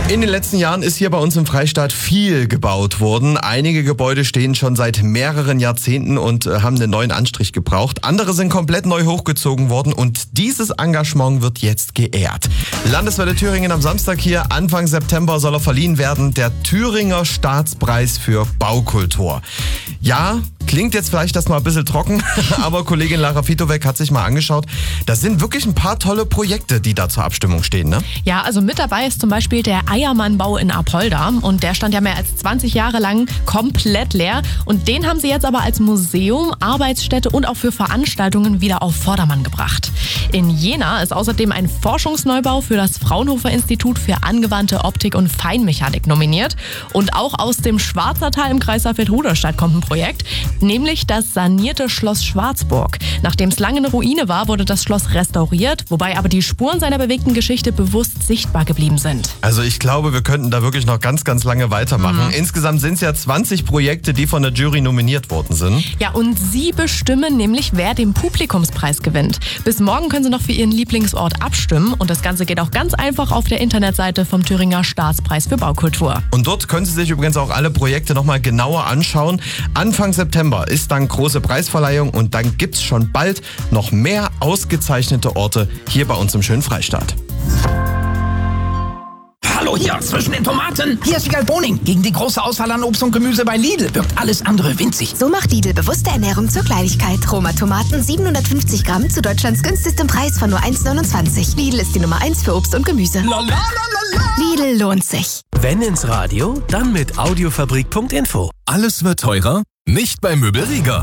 In den letzten Jahren ist hier bei uns im Freistaat viel gebaut worden. Einige Gebäude stehen schon seit mehreren Jahrzehnten und haben einen neuen Anstrich gebraucht. Andere sind komplett neu hochgezogen worden und dieses Engagement wird jetzt geehrt. Landeswelle Thüringen am Samstag hier, Anfang September soll er verliehen werden, der Thüringer Staatspreis für Baukultur. Ja, klingt jetzt vielleicht erstmal ein bisschen trocken, aber Kollegin Lara Fitowek hat sich mal angeschaut. Das sind wirklich ein paar tolle Projekte, die da zur Abstimmung stehen, ne? Ja, also mit dabei ist zum Beispiel der Eiermannbau in Apolda und der stand ja mehr als 20 Jahre lang komplett leer und den haben sie jetzt aber als Museum, Arbeitsstätte und auch für Veranstaltungen wieder auf Vordermann gebracht. In Jena ist außerdem ein Forschungsneubau für das Fraunhofer Institut für angewandte Optik und Feinmechanik nominiert und auch aus dem Schwarzertal im Kreis Saalfeld-Rudolstadt kommt ein Projekt, nämlich das sanierte Schloss Schwarzburg. Nachdem es lange eine Ruine war, wurde das Schloss restauriert, wobei aber die Spuren seiner bewegten Geschichte bewusst sichtbar geblieben sind. Also ich glaube, wir könnten da wirklich noch ganz, ganz lange weitermachen. Insgesamt sind es ja 20 Projekte, die von der Jury nominiert worden sind. Ja, und sie bestimmen nämlich, wer den Publikumspreis gewinnt. Bis morgen können sie noch für ihren Lieblingsort abstimmen und das Ganze geht auch ganz einfach auf der Internetseite vom Thüringer Staatspreis für Baukultur. Und dort können Sie sich übrigens auch alle Projekte nochmal genauer anschauen. Anfang September ist dann große Preisverleihung und dann gibt's schon bald noch mehr ausgezeichnete Orte hier bei uns im schönen Freistaat. Hallo hier, zwischen den Tomaten. Hier ist Wiegald Boning. Gegen die große Auswahl an Obst und Gemüse bei Lidl wirkt alles andere winzig. So macht Lidl bewusste Ernährung zur Kleinigkeit. Roma Tomaten 750 Gramm zu Deutschlands günstigstem Preis von nur 1,29. Lidl ist die Nummer 1 für Obst und Gemüse. Lidl lohnt sich. Wenn ins Radio, dann mit Audiofabrik.info. Alles wird teurer? Nicht bei Möbelriga.